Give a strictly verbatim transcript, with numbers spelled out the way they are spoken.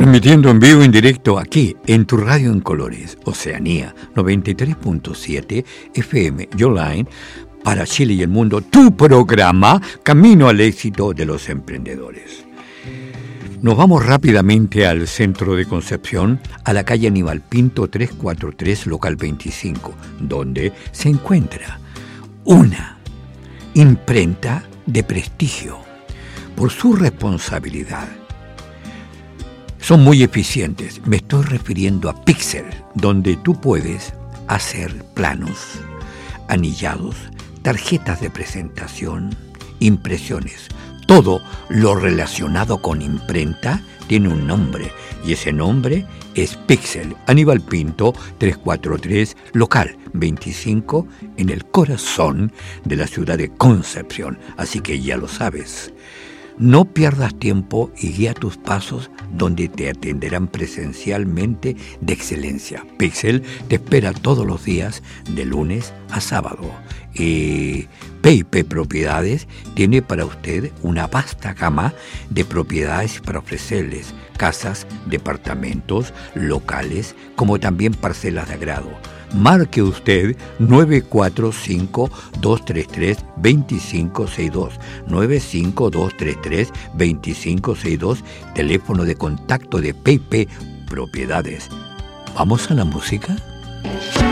Transmitiendo en vivo, en directo, aquí, en tu radio en colores, Oceanía, noventa y tres punto siete F M y online, para Chile y el mundo, tu programa, Camino al Éxito de los Emprendedores. Nos vamos rápidamente al centro de Concepción, a la calle Aníbal Pinto trescientos cuarenta y tres, local veinticinco, donde se encuentra una imprenta de prestigio por su responsabilidad. Son muy eficientes. Me estoy refiriendo a Pixel, donde tú puedes hacer planos, anillados, tarjetas de presentación, impresiones. Todo lo relacionado con imprenta tiene un nombre, y ese nombre es Pixel. Aníbal Pinto trescientos cuarenta y tres, local veinticinco, en el corazón de la ciudad de Concepción. Así que ya lo sabes. No pierdas tiempo y guía tus pasos donde te atenderán presencialmente de excelencia. Pixel te espera todos los días de lunes a sábado. Y P y P Propiedades tiene para usted una vasta gama de propiedades para ofrecerles: casas, departamentos, locales, como también parcelas de agrado. Marque usted nueve cuatro cinco, dos tres tres, dos cinco seis dos, nueve cinco dos tres tres, dos cinco seis dos, teléfono de contacto de P y P Propiedades. ¿Vamos a la música?